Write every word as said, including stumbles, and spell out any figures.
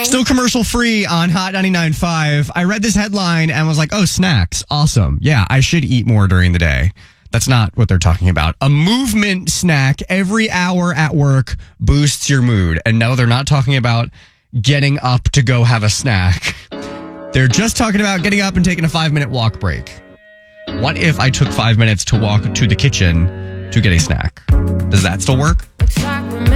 nine. Still commercial free on Hot ninety-nine point five. I read this headline and was like, oh, snacks. Awesome. Yeah, I should eat more during the day. That's not what they're talking about. A movement snack every hour at work boosts your mood. And no, they're not talking about getting up to go have a snack. They're just talking about getting up and taking a five-minute walk break. What if I took five minutes to walk to the kitchen to get a snack? Does that still work?